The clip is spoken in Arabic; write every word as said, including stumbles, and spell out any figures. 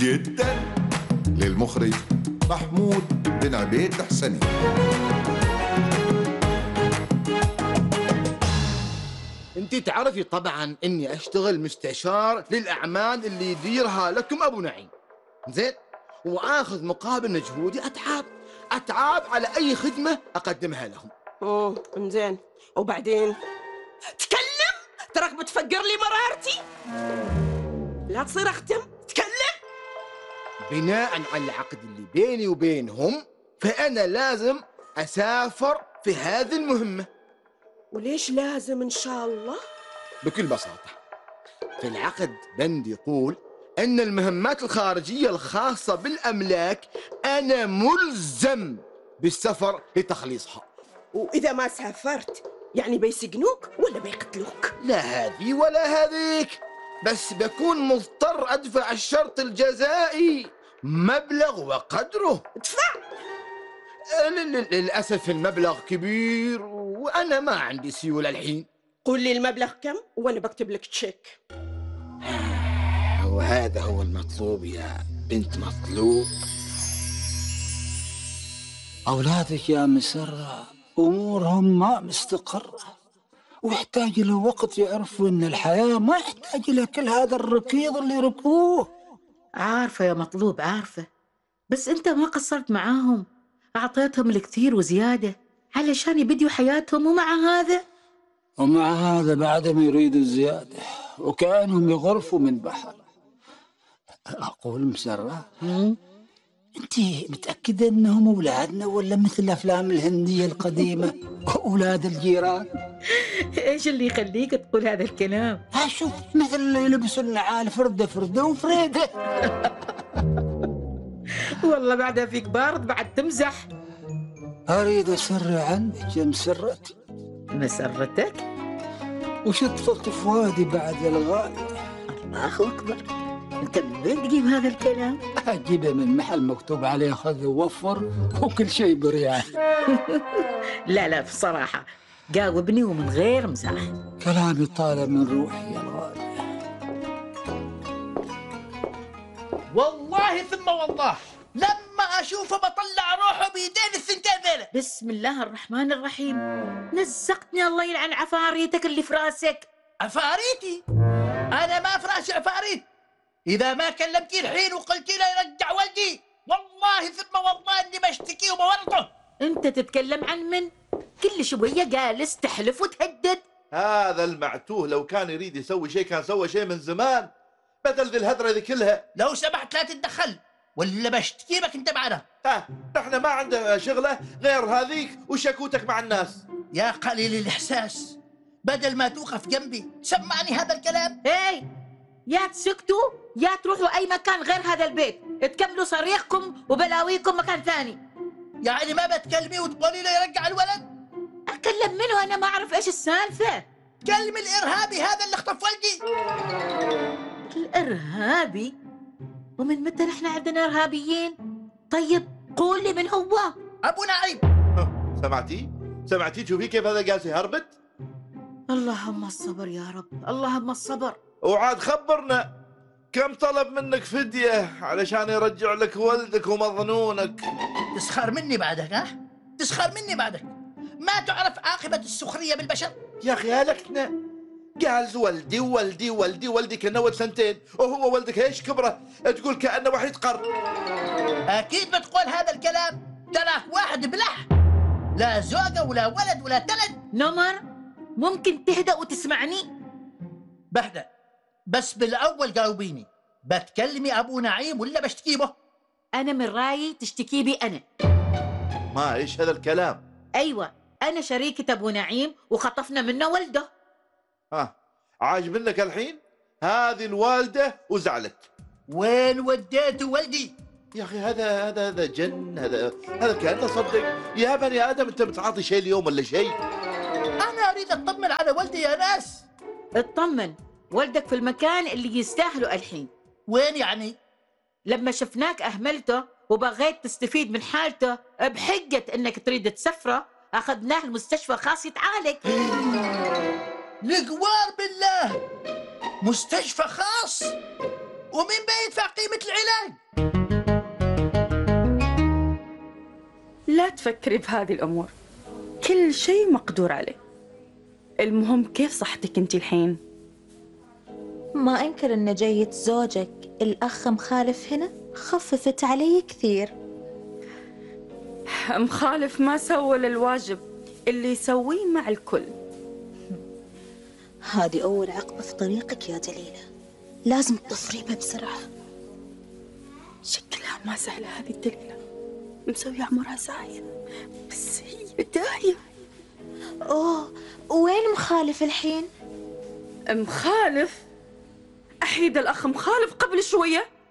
جدا. للمخرج محمود بن عبيد الحسني. انت تعرفي طبعا اني اشتغل مستشار للاعمال اللي يديرها لكم ابو نعيم، زين؟ واخذ مقابل مجهودي اتعاب اتعاب على اي خدمه اقدمها لهم. اوه زين، وبعدين تكلم، تراك بتفجر لي مرارتي. لا تصير اختم، تكلم. بناء على العقد اللي بيني وبينهم فانا لازم اسافر في هذه المهمه. وليش لازم ان شاء الله؟ بكل بساطه في العقد بند يقول ان المهمات الخارجيه الخاصه بالاملاك انا ملزم بالسفر لتخليصها. واذا ما سافرت يعني بيسجنوك ولا بيقتلوك؟ لا هذه ولا هذيك، بس بكون مضطر ادفع الشرط الجزائي مبلغ وقدره. ادفع. للاسف المبلغ كبير وانا ما عندي سيوله الحين. قول لي المبلغ كم وانا بكتب لك تشيك. وهذا هو المطلوب يا بنت مطلوب. أولادك يا مسرة أمورهم ما مستقرة، ويحتاج له وقت يعرفوا إن الحياة ما يحتاج له كل هذا الركيض اللي ركبوه. عارفة يا مطلوب عارفة، بس أنت ما قصرت معاهم، أعطيتهم الكثير وزيادة علشان يبديوا حياتهم، ومع هذا ومع هذا بعدهم يريدوا الزيادة وكأنهم يغرفوا من بحر. أقول مسرة، أنت متأكدة أنهم أولادنا ولا مثل الأفلام الهندية القديمة أولاد الجيران؟ إيش اللي يخليك تقول هذا الكلام؟ أشوف مثل اللي يلبسوا النعال فردة فردة وفريدة. والله بعدها فيك بارد بعد تمزح. أريد أسر عنك يا مسرتي. مسرتك؟ وش طفلت فؤادي بعد يا الغالي؟ الله أكبر، أنت من وين تجيب هذا الكلام؟ أجيبه من محل مكتوب عليه خذ ووفر وكل شيء بريال. لا لا بصراحة جاوبني ومن غير مزاح. كلامي طالع من روحي يا الغالي. والله ثم والله لما أشوفه بطلع روحه بيدين الثنتين ذيلا. بسم الله الرحمن الرحيم. نزقتني الله يلعن عفاريتك اللي في راسك. عفاريتي؟ أنا ما في راسي عفاريت. إذا ما كلمتي الحين وقلتي له يرجع ولدي والله ثم والله إني بشتكيه وبورطه. أنت تتكلم عن من؟ كل شوية جالس تحلف وتهدد. هذا المعتوه لو كان يريد يسوي شيء كان سوى شيء من زمان، بدل ذي الهدرة ذي كلها. لو سمحت لا تتدخل ولا بشتكي بك أنت معنا. ها نحن ما عندنا شغلة غير هذيك وشكوتك مع الناس. يا قليل الإحساس، بدل ما توقف جنبي سمعني هذا الكلام. هاي يا تسكتوا يا تروحوا أي مكان غير هذا البيت، تكملوا صريخكم وبلاويكم مكان ثاني. يعني ما بتكلمي وتقولي له يرجع الولد؟ أتكلم منه أنا ما أعرف إيش السالفة. كلم الإرهابي هذا اللي اخطف ولدي. الإرهابي؟ ومن متى نحن عندنا إرهابيين؟ طيب قول لي من هو؟ أبو نعيم. سمعتي؟ سمعتي شوفي كيف هذا قاسي هربت؟ اللهم الصبر يا رب، اللهم الصبر. وعاد خبرنا كم طلب منك فدية علشان يرجع لك ولدك ومظنونك. تسخر مني بعدك ها؟ تسخر مني بعدك؟ ما تعرف عاقبة السخرية بالبشر؟ يا أخي هلكنا، قال ولدي ولدي ولدي ولدي كأنه ولد سنتين وهو ولدك ايش كبره تقول كأنه وحيد قرن. أكيد بتقول هذا الكلام، ترى واحد بلح، لا زوجة ولا ولد ولا تلد. نمر ممكن تهدأ وتسمعني؟ بهدأ، بس بالأول جاوبيني، بتكلمي أبو نعيم ولا بشتكي به؟ أنا من رأيي تشتكي بي أنا. ما إيش هذا الكلام؟ أيوة أنا شريكة أبو نعيم وخطفنا منه ولده. ها عاجب منك الحين؟ هذه الوالدة وزعلت. وين وديت ولدي؟ يا أخي هذا هذا هذا جن، هذا هذا كأنه صدق. يا بني آدم أنت بتعاطي شيء اليوم ولا شيء؟ أنا أريد أطمن على ولدي يا ناس. اطمن، ولدك في المكان اللي يستاهله الحين. وين يعني؟ لما شفناك أهملته وبغيت تستفيد من حالته بحجة إنك تريد تسفره أخذناه المستشفى خاص يتعالج. الجوار بالله، مستشفى خاص؟ ومين بيدفع قيمة العلاج؟ لا تفكري بهذه الأمور، كل شيء مقدور عليه. المهم كيف صحتك انت الحين؟ ما أنكر أن جية زوجك الأخ مخالف هنا خففت علي كثير. مخالف ما سوى الواجب اللي يسويه مع الكل. هذه أول عقبة في طريقك يا جليلة، لازم تطفريبها بسرعة. شكلها ما سهلة هذه الدليلة، مسوية عمرها ساير، بس هي داهية. أوه، وين مخالف الحين؟ مخالف؟ أحيد الأخ مخالف قبل شوية.